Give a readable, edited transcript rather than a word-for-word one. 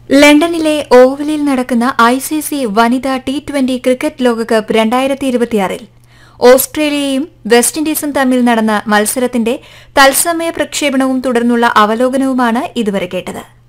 ലണ്ടനിലെ ഓവലിൽ നടക്കുന്ന ICC വനിതാ T20 ക്രിക്കറ്റ് ലോകകപ്പ് 2026-ൽ ഓസ്ട്രേലിയയും വെസ്റ്റ് ഇൻഡീസും തമ്മിൽ നടന്ന മത്സരത്തിന്റെ തത്സമയ പ്രക്ഷേപണവും തുടർന്നുള്ള അവലോകനവുമാണ് ഇതുവരെ കേട്ടത്.